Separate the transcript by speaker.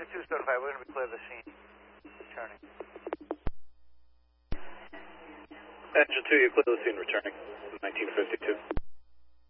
Speaker 1: 1952 certified. We're going to be clear of the scene. Returning.
Speaker 2: Engine 2, you clear the scene returning. 1952.